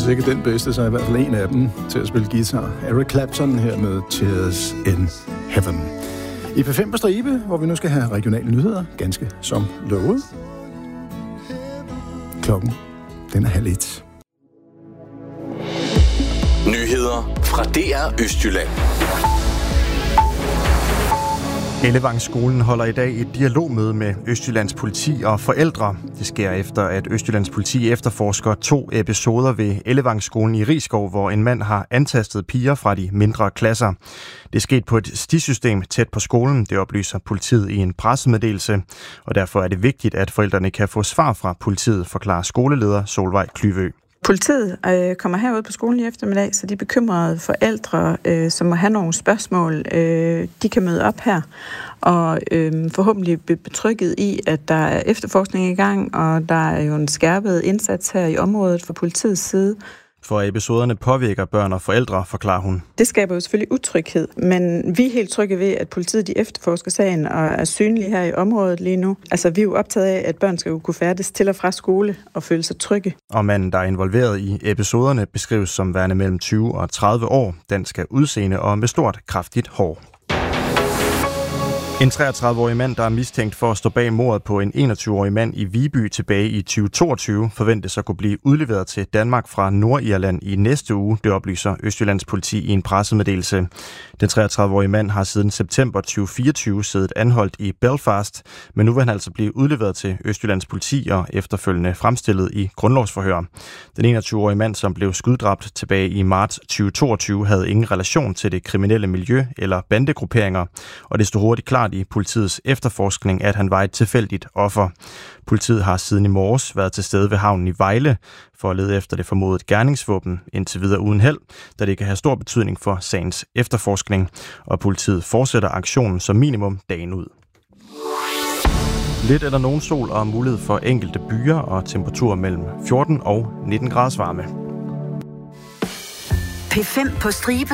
hvis ikke den bedste, så er i hvert fald en af dem til at spille guitar. Eric Clapton her med Tears in Heaven. I P5 på stribe, hvor vi nu skal have regionale nyheder, ganske som lovet. Klokken, den er 12:30. Nyheder fra DR Østjylland. Ellevangsskolen holder i dag et dialogmøde med Østjyllands politi og forældre. Det sker efter, at Østjyllands politi efterforsker 2 episoder ved Ellevangsskolen i Risskov, hvor en mand har antastet piger fra de mindre klasser. Det er sket på et stisystem tæt på skolen, det oplyser politiet i en pressemeddelelse. Og derfor er det vigtigt, at forældrene kan få svar fra politiet, forklarer skoleleder Solvej Klyvø. Politiet kommer herud på skolen i eftermiddag, så de bekymrede forældre, som må have nogle spørgsmål, de kan møde op her og forhåbentlig blive betrygget i, at der er efterforskning i gang, og der er jo en skærpet indsats her i området fra politiets side. For episoderne påvirker børn og forældre, forklarer hun. Det skaber jo selvfølgelig utryghed, men vi er helt trygge ved, at politiet de efterforsker sagen og er synlige her i området lige nu. Altså, vi er jo optaget af, at børn skal jo kunne færdes til og fra skole og føle sig trygge. Og manden, der er involveret i episoderne, beskrives som værende mellem 20 og 30 år. Den skal udseende og med stort, kraftigt hår. En 33-årig mand, der er mistænkt for at stå bag mordet på en 21-årig mand i Viby tilbage i 2022, forventes at kunne blive udleveret til Danmark fra Nordirland i næste uge, det oplyser Østjyllands politi i en pressemeddelelse. Den 33-årige mand har siden september 2024 siddet anholdt i Belfast, men nu vil han altså blive udleveret til Østjyllands politi og efterfølgende fremstillet i grundlovsforhør. Den 21-årige mand, som blev skuddræbt tilbage i marts 2022, havde ingen relation til det kriminelle miljø eller bandegrupperinger, og det stod hurtigt klart i politiets efterforskning, at han var et tilfældigt offer. Politiet har siden i morges været til stede ved havnen i Vejle for at lede efter det formodede gerningsvåben, indtil videre uden held, da det kan have stor betydning for sagens efterforskning, og politiet fortsætter aktionen som minimum dagen ud. Lidt eller nogen sol og mulighed for enkelte byer og temperaturer mellem 14 og 19 graders varme. P5 på stribe